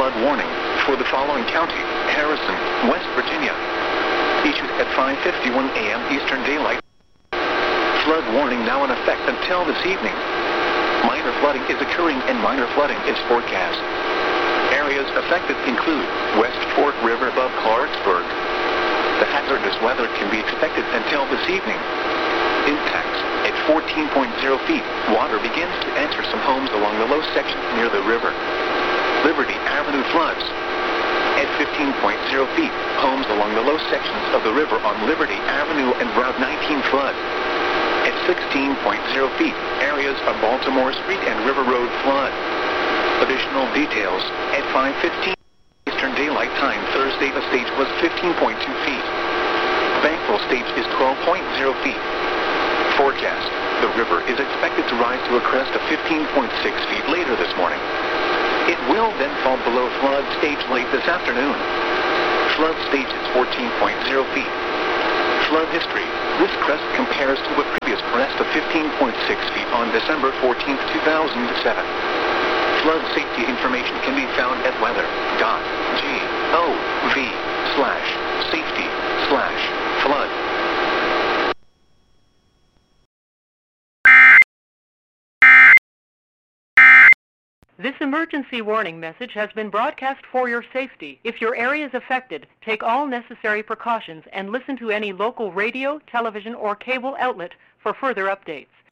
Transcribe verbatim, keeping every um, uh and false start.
flood warning for the following county: Harrison, West Virginia. Issued at five fifty-one a m Eastern Daylight. Flood warning now in effect until this evening. Minor flooding is occurring and minor flooding is forecast. Areas affected include West Fork River above Clarksburg. The hazardous weather can be expected until this evening. Impacts at fourteen point zero feet. Water begins to enter some homes along the low section near the river. Liberty Avenue floods. At fifteen point zero feet, homes along the low sections of the river on Liberty Avenue and Route nineteen flood. At sixteen point zero feet, areas of Baltimore Street and River Road flood. Additional details at five fifteen Eastern Daylight Time Thursday. The stage was fifteen point two feet. Bankville stage is twelve point zero feet. Forecast: the river is expected to rise to a crest of fifteen point six feet later this morning. It will then fall below flood stage late this afternoon. Flood stage is fourteen point zero feet. Flood history: this crest compares to a previous crest of fifteen point six feet on December fourteenth, two thousand seven. Flood safety information can be found at weather.gov slash safety slash flood. This emergency warning message has been broadcast for your safety. If your area is affected, take all necessary precautions and listen to any local radio, television, or cable outlet for further updates.